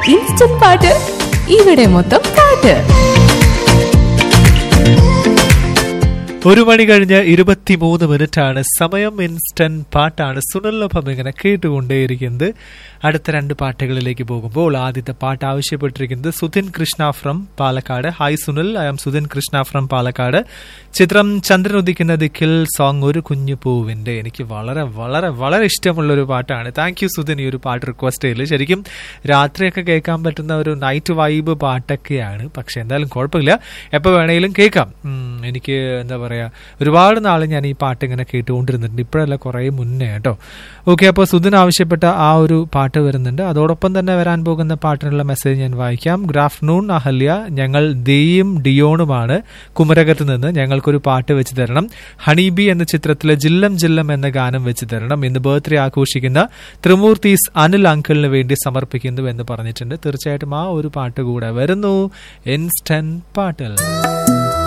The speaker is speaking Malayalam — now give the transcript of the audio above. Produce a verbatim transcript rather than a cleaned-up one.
ഇൻസ്റ്റന്റ് പാട്ട് ഇവിടെ മൊത്തം പാട്ട്. ഒരു മണി കഴിഞ്ഞ് ഇരുപത്തിമൂന്ന് മിനിറ്റ് ആണ് സമയം. ഇൻസ്റ്റന്റ് പാട്ടാണ് സുനിലൊപ്പം ഇങ്ങനെ കേട്ടുകൊണ്ടേയിരിക്കുന്നത്. അടുത്ത രണ്ട് പാട്ടുകളിലേക്ക് പോകുമ്പോൾ ആദ്യത്തെ പാട്ട് ആവശ്യപ്പെട്ടിരിക്കുന്നത് Sudhin Krishna from Palakkad. Hi Sunil, I am Sudhin Krishna from Palakkad. ചിത്രം ചന്ദ്രൻ ഉദിക്കുന്ന ദിക്കിൽ, സോങ് ഒരു കുഞ്ഞു പൂവിന്റെ. എനിക്ക് വളരെ വളരെ വളരെ ഇഷ്ടമുള്ളൊരു പാട്ടാണ്. താങ്ക് യു സുധിൻ ഈ ഒരു പാട്ട് റിക്വസ്റ്റ് ചെയ്യല്. ശരിക്കും രാത്രിയൊക്കെ കേൾക്കാൻ പറ്റുന്ന ഒരു നൈറ്റ് വൈബ് പാട്ടൊക്കെയാണ്. പക്ഷെ എന്തായാലും കുഴപ്പമില്ല, എപ്പോൾ വേണമെങ്കിലും കേൾക്കാം. എനിക്ക് എന്താ പറയുക, ഒരുപാട് നാൾ ഞാൻ ഈ പാട്ട് ഇങ്ങനെ കേട്ടുകൊണ്ടിരുന്നിട്ടുണ്ട്. ഇപ്പോഴല്ല, കുറേ മുന്നേ കേട്ടോ. ഓക്കെ, അപ്പോൾ സുധിൻ ആവശ്യപ്പെട്ട ആ ഒരു പാട്ട് വരുന്നുണ്ട്. അതോടൊപ്പം തന്നെ വരാൻ പോകുന്ന പാട്ടിനുള്ള മെസ്സേജ് ഞാൻ വായിക്കാം. ഗുഡ് ആഫ്റ്റർനൂൺ അഹല്യ, ഞങ്ങൾ ദേയും ഡിയോണുമാണ് കുമരകത്ത് നിന്ന്. ഞങ്ങൾക്കൊരു പാട്ട് വെച്ച് തരണം. ഹണീബി എന്ന ചിത്രത്തിലെ ജില്ലം ജില്ലം എന്ന ഗാനം വെച്ച് തരണം. ഇന്ന് ബർത്ത്ഡേ ആഘോഷിക്കുന്ന ത്രിമൂർത്തീസ് അനിൽ അങ്കിളിന് വേണ്ടി സമർപ്പിക്കുന്നു എന്ന് പറഞ്ഞിട്ടുണ്ട്. തീർച്ചയായിട്ടും ആ ഒരു പാട്ട് കൂടെ വരുന്നു ഇൻസ്റ്റന്റ് പാട്ടിൽ.